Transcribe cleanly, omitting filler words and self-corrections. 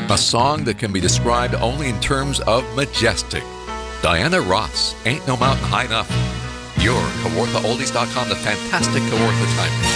A song that can be described only in terms of majestic. Diana Ross, Ain't No Mountain High Enough. Your KawarthaOldies.com, the fantastic Kawartha Time.